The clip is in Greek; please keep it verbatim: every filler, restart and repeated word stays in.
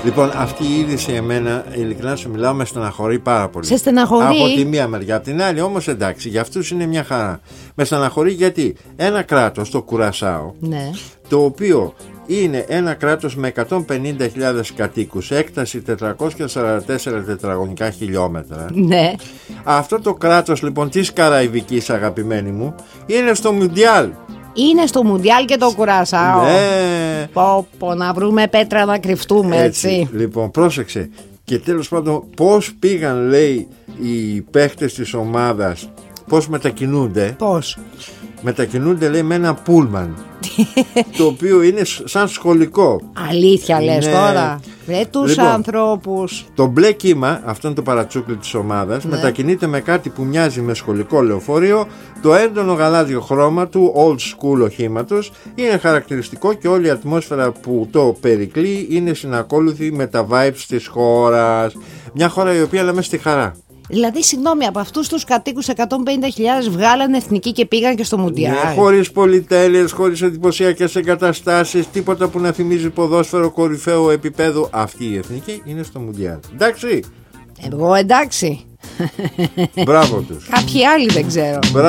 Λοιπόν, αυτή η είδηση εμένα, ειλικρινά σου μιλάω, με στεναχωρεί πάρα πολύ. Σε στεναχωρεί. Από τη μία μεριά. Από την άλλη όμως εντάξει, για αυτούς είναι μια χαρά. Με στεναχωρεί γιατί ένα κράτος, το Κουρασάο, ναι, το οποίο είναι ένα κράτος με εκατόν πενήντα χιλιάδες κατοίκους, έκταση τετρακόσια σαράντα τέσσερα τετραγωνικά χιλιόμετρα. Ναι. Αυτό το κράτος λοιπόν της Καραϊβικής, αγαπημένη μου, είναι στο Μουντιάλ. Είναι στο Μουντιάλ και το Κουρασάο. Ναι. Πω, πω, να βρούμε πέτρα να κρυφτούμε, έτσι, έτσι. Λοιπόν, πρόσεξε. Και τέλος πάντων, πώς πήγαν, λέει, οι παίχτες της ομάδας, πώς μετακινούνται. Πώς? Μετακινούνται, λέει, με ένα πούλμαν το οποίο είναι σαν σχολικό. Αλήθεια λες, ναι, τώρα? Ρε τους λοιπόν, ανθρώπους. Το μπλε κύμα, αυτό είναι το παρατσούκλι της ομάδας, ναι, μετακινείται με κάτι που μοιάζει με σχολικό λεωφορείο. Το έντονο γαλάζιο χρώμα του old school οχήματος είναι χαρακτηριστικό και όλη η ατμόσφαιρα που το περικλεί είναι συνακόλουθη με τα vibes της χώρας. Μια χώρα η οποία λέμε στη χαρά. Δηλαδή, συγγνώμη, από αυτούς τους κατοίκους εκατόν πενήντα χιλιάδες βγάλανε εθνική και πήγαν και στο Μουντιάλ. Ναι, χωρίς πολυτέλειες, χωρίς εντυπωσιακές εγκαταστάσεις, τίποτα που να θυμίζει ποδόσφαιρο κορυφαίου επίπεδου. Αυτή η εθνική είναι στο Μουντιάλ. Εντάξει. Εγώ εντάξει. Μπράβο τους. Κάποιοι άλλοι δεν ξέρω. Μπράβο.